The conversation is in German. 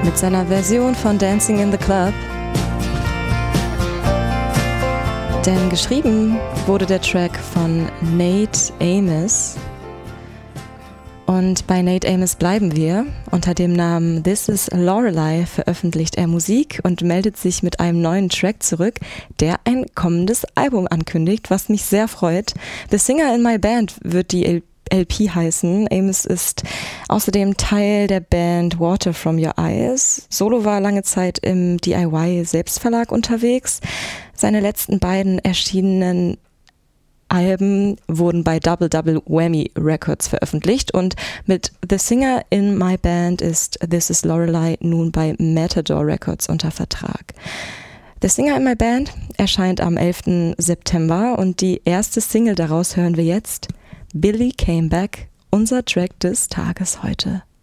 mit seiner Version von Dancing in the Club. Denn geschrieben wurde der Track von Nate Amos. Und bei Nate Amos bleiben wir. Unter dem Namen This is Lorelei veröffentlicht er Musik und meldet sich mit einem neuen Track zurück, der ein kommendes Album ankündigt, was mich sehr freut. The Singer in My Band wird die LP heißen. Amos ist außerdem Teil der Band Water From Your Eyes. Solo war lange Zeit im DIY-Selbstverlag unterwegs. Seine letzten beiden erschienenen Alben wurden bei Double Double Whammy Records veröffentlicht und mit The Singer in My Band ist This is Lorelei nun bei Matador Records unter Vertrag. The Singer in My Band erscheint am 11. September und die erste Single daraus hören wir jetzt. Billy Came Back, unser Track des Tages heute.